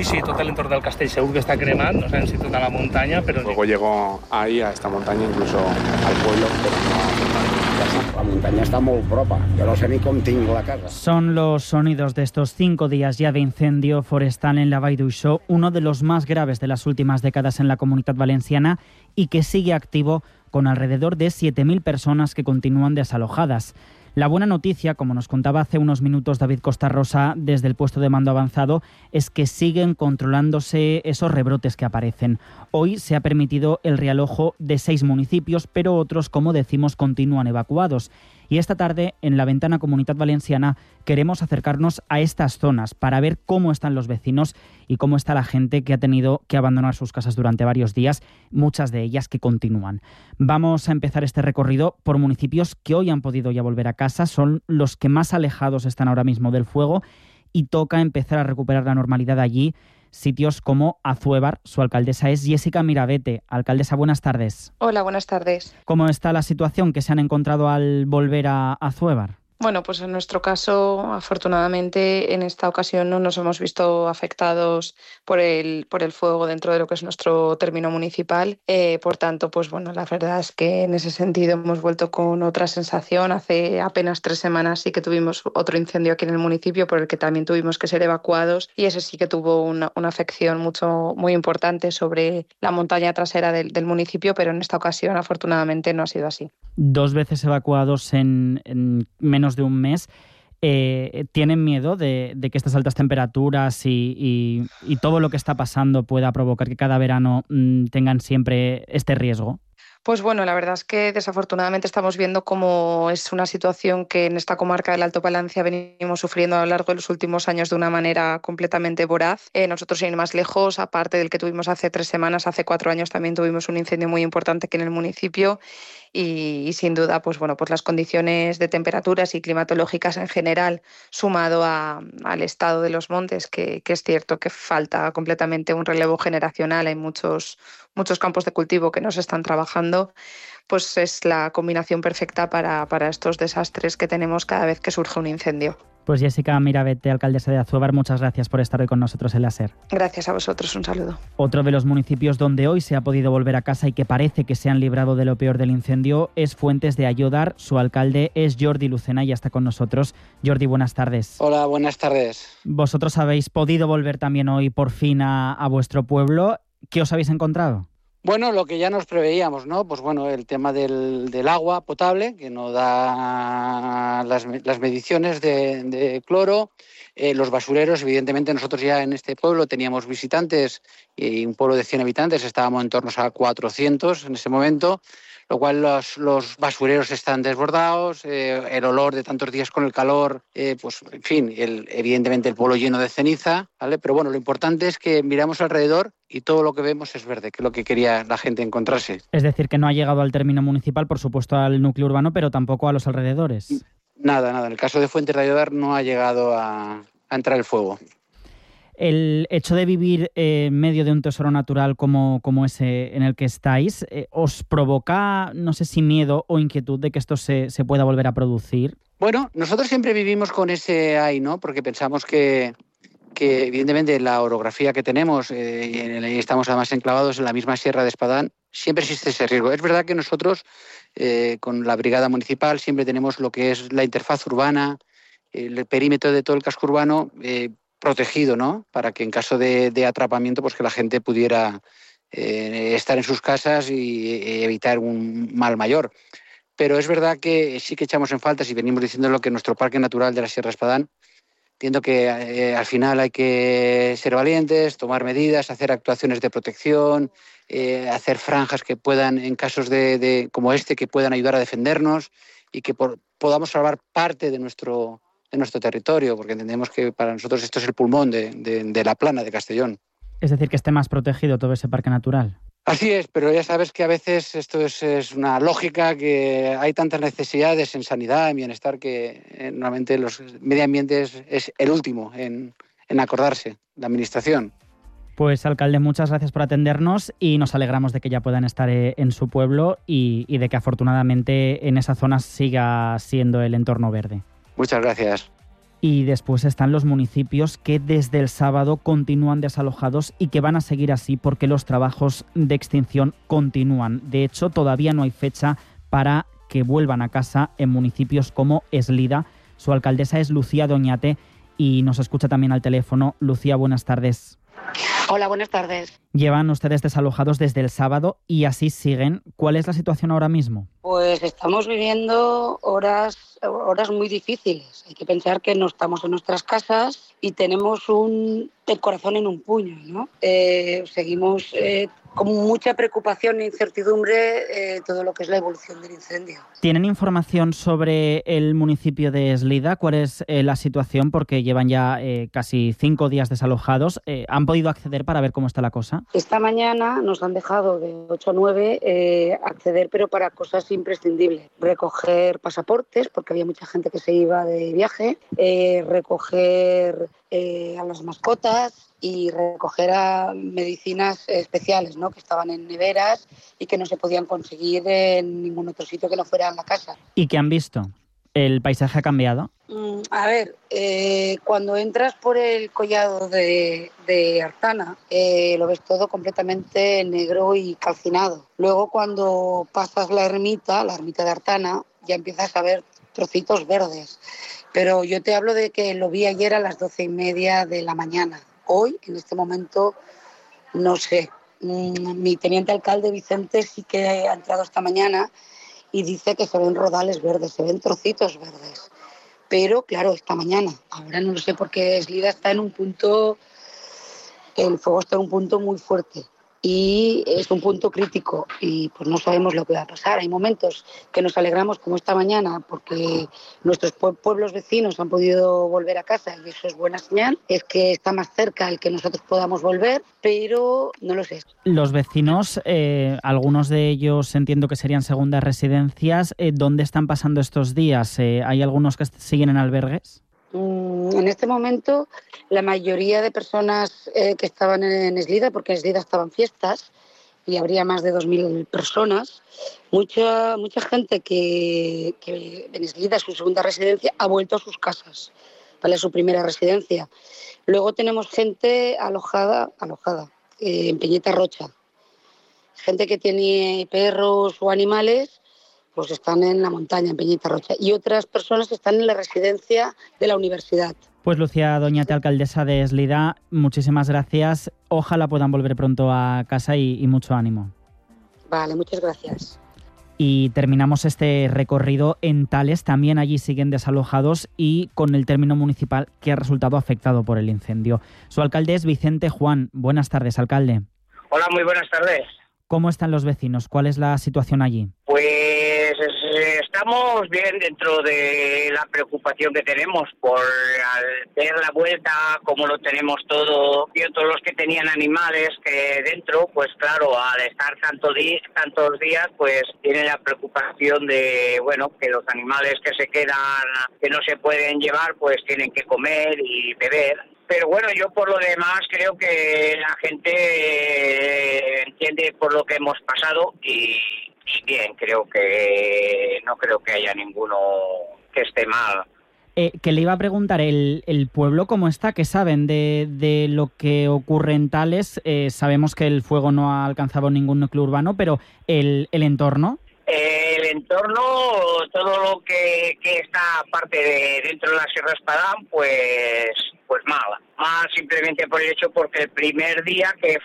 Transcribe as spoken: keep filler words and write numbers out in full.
sí, tot l'entorn del castell segur que està cremat, no sabem si tota la muntanya, però... Luego llegó ahí, a esta montaña, incluso al pueblo, pero no... La montaña está muy propa, yo no sé ni cómo tengo la casa. Son los sonidos de estos cinco días ya de incendio forestal en la Vall d'Uixó, uno de los más graves de las últimas décadas en la Comunidad Valenciana y que sigue activo con alrededor de siete mil personas que continúan desalojadas. La buena noticia, como nos contaba hace unos minutos David Costa Rosa desde el puesto de mando avanzado, es que siguen controlándose esos rebrotes que aparecen. Hoy se ha permitido el realojo de seis municipios, pero otros, como decimos, continúan evacuados. Y esta tarde, en la Ventana Comunidad Valenciana, queremos acercarnos a estas zonas para ver cómo están los vecinos y cómo está la gente que ha tenido que abandonar sus casas durante varios días, muchas de ellas que continúan. Vamos a empezar este recorrido por municipios que hoy han podido ya volver a casa, son los que más alejados están ahora mismo del fuego y toca empezar a recuperar la normalidad allí. Sitios como Azuévar, su alcaldesa es Jessica Mirabete. Alcaldesa, buenas tardes. Hola, buenas tardes. ¿Cómo está la situación que se han encontrado al volver a Azuévar? Bueno, pues en nuestro caso, afortunadamente, en esta ocasión no nos hemos visto afectados por el, por el fuego dentro de lo que es nuestro término municipal. Eh, por tanto, pues bueno, la verdad es que en ese sentido hemos vuelto con otra sensación. Hace apenas tres semanas sí que tuvimos otro incendio aquí en el municipio por el que también tuvimos que ser evacuados y ese sí que tuvo una, una afección mucho, muy importante sobre la montaña trasera del, del municipio, pero en esta ocasión afortunadamente no ha sido así. Dos veces evacuados en, en menos de un mes. Eh, ¿Tienen miedo de, de que estas altas temperaturas y, y, y todo lo que está pasando pueda provocar que cada verano mmm, tengan siempre este riesgo? Pues bueno, la verdad es que desafortunadamente estamos viendo cómo es una situación que en esta comarca del Alto Palancia venimos sufriendo a lo largo de los últimos años de una manera completamente voraz. Eh, nosotros, sin ir más lejos, aparte del que tuvimos hace tres semanas, hace cuatro años también tuvimos un incendio muy importante aquí en el municipio. Y, y sin duda, pues bueno, pues las condiciones de temperaturas y climatológicas en general, sumado a, al estado de los montes, que, que es cierto que falta completamente un relevo generacional, hay muchos, muchos campos de cultivo que no se están trabajando, pues es la combinación perfecta para, para estos desastres que tenemos cada vez que surge un incendio. Pues Jessica Mirabete, alcaldesa de Azuévar, muchas gracias por estar hoy con nosotros en la SER. Gracias a vosotros, un saludo. Otro de los municipios donde hoy se ha podido volver a casa y que parece que se han librado de lo peor del incendio es Fuentes de Ayodar. Su alcalde es Jordi Lucena y ya está con nosotros. Jordi, buenas tardes. Hola, buenas tardes. Vosotros habéis podido volver también hoy por fin a, a vuestro pueblo. ¿Qué os habéis encontrado? Bueno, lo que ya nos preveíamos, ¿no? Pues bueno, el tema del, del agua potable, que no da las, las mediciones de, de cloro, eh, los basureros, evidentemente nosotros ya en este pueblo teníamos visitantes y un pueblo de cien habitantes, estábamos en torno a cuatrocientos en ese momento, lo cual los, los basureros están desbordados, eh, el olor de tantos días con el calor, eh, pues en fin, el, evidentemente el pueblo lleno de ceniza, ¿vale? Pero bueno, lo importante es que miramos alrededor y todo lo que vemos es verde, que es lo que quería la gente encontrarse. Es decir, que no ha llegado al término municipal, por supuesto al núcleo urbano, pero tampoco a los alrededores. Nada, nada. En el caso de Fuentes de Ayodar no ha llegado a, a entrar el fuego. El hecho de vivir eh, en medio de un tesoro natural como, como ese en el que estáis, eh, ¿os provoca, no sé si miedo o inquietud de que esto se, se pueda volver a producir? Bueno, nosotros siempre vivimos con ese ahí, ¿no? Porque pensamos que, que evidentemente la orografía que tenemos, eh, y estamos además enclavados en la misma Sierra de Espadán, siempre existe ese riesgo. Es verdad que nosotros, eh, con la brigada municipal, siempre tenemos lo que es la interfaz urbana, el perímetro de todo el casco urbano, eh, protegido, ¿no? Para que en caso de, de atrapamiento, pues que la gente pudiera eh, estar en sus casas y, y evitar un mal mayor. Pero es verdad que sí que echamos en falta, si venimos diciéndolo, que nuestro Parque Natural de la Sierra Espadán, entiendo que eh, al final hay que ser valientes, tomar medidas, hacer actuaciones de protección, eh, hacer franjas que puedan, en casos de, de como este, que puedan ayudar a defendernos y que por, podamos salvar parte de nuestro de nuestro territorio, porque entendemos que para nosotros esto es el pulmón de, de, de la Plana de Castellón. Es decir, que esté más protegido todo ese parque natural. Así es, pero ya sabes que a veces esto es, es una lógica, que hay tantas necesidades en sanidad, en bienestar, que eh, normalmente los medio ambiente es, es el último en, en acordarse, la administración. Pues, alcalde, muchas gracias por atendernos y nos alegramos de que ya puedan estar en su pueblo y, y de que afortunadamente en esa zona siga siendo el entorno verde. Muchas gracias. Y después están los municipios que desde el sábado continúan desalojados y que van a seguir así porque los trabajos de extinción continúan. De hecho, todavía no hay fecha para que vuelvan a casa en municipios como Eslida. Su alcaldesa es Lucía Doñate y nos escucha también al teléfono. Lucía, buenas tardes. Hola, buenas tardes. Llevan ustedes desalojados desde el sábado y así siguen. ¿Cuál es la situación ahora mismo? Pues estamos viviendo horas, horas muy difíciles. Hay que pensar que no estamos en nuestras casas y tenemos un, el corazón en un puño, ¿no? Eh, seguimos eh, con mucha preocupación e incertidumbre eh, todo lo que es la evolución del incendio. ¿Tienen información sobre el municipio de Eslida? ¿Cuál es eh, la situación? Porque llevan ya eh, casi cinco días desalojados. Eh, ¿Han podido acceder para ver cómo está la cosa? Esta mañana nos han dejado de ocho a nueve eh, acceder, pero para cosas imprescindibles. Recoger pasaportes, porque había mucha gente que se iba de viaje, eh, recoger eh, a las mascotas y recoger a medicinas especiales, ¿no?, que estaban en neveras y que no se podían conseguir en ningún otro sitio que no fuera en la casa. ¿Y qué han visto? ¿El paisaje ha cambiado? Mm, a ver, eh, cuando entras por el collado de, de Artana, eh, lo ves todo completamente negro y calcinado. Luego, cuando pasas la ermita, la ermita de Artana, ya empiezas a ver trocitos verdes. Pero yo te hablo de que lo vi ayer a las doce y media de la mañana. Hoy, en este momento, no sé. Mm, mi teniente alcalde Vicente sí que ha entrado esta mañana y dice que se ven rodales verdes, se ven trocitos verdes. Pero, claro, esta mañana. Ahora no lo sé porque Eslida está en un punto, el fuego está en un punto muy fuerte y es un punto crítico y pues no sabemos lo que va a pasar. Hay momentos que nos alegramos como esta mañana porque nuestros pueblos vecinos han podido volver a casa y eso es buena señal, es que está más cerca el que nosotros podamos volver, pero no lo sé. Los vecinos, eh, algunos de ellos entiendo que serían segundas residencias, eh, ¿dónde están pasando estos días? Eh, ¿Hay algunos que siguen en albergues? En este momento, la mayoría de personas eh, que estaban en Eslida, porque en Eslida estaban fiestas y habría más de dos mil personas, mucha mucha gente que, que en Eslida, su segunda residencia, ha vuelto a sus casas, ¿vale? Su primera residencia. Luego tenemos gente alojada, alojada eh, en Peñita Rocha. Gente que tiene perros o animales, pues están en la montaña, en Peñita Rocha. Y otras personas están en la residencia de la universidad. Pues Lucía Doñate, alcaldesa de Eslida, muchísimas gracias. Ojalá puedan volver pronto a casa y, y mucho ánimo. Vale, muchas gracias. Y terminamos este recorrido en Tales. También allí siguen desalojados y con el término municipal que ha resultado afectado por el incendio. Su alcalde es Vicente Juan. Buenas tardes, alcalde. Hola, muy buenas tardes. ¿Cómo están los vecinos? ¿Cuál es la situación allí? Pues estamos bien dentro de la preocupación que tenemos por al ver la vuelta, como lo tenemos todo, y todos los que tenían animales que dentro, pues claro, al estar tanto di- tantos días, pues tienen la preocupación de, bueno, que los animales que se quedan, que no se pueden llevar, pues tienen que comer y beber. Pero bueno, yo por lo demás creo que la gente eh, entiende por lo que hemos pasado y, y bien, creo que no creo que haya ninguno que esté mal. Eh, que le iba a preguntar, ¿el, el pueblo cómo está? ¿Qué saben de, de lo que ocurre en Tales? Eh, sabemos que el fuego no ha alcanzado ningún núcleo urbano, pero ¿el, el entorno? El entorno, todo lo que, que está aparte de dentro de la Sierra Espadán, pues pues mal. Mal simplemente por el hecho porque el primer día que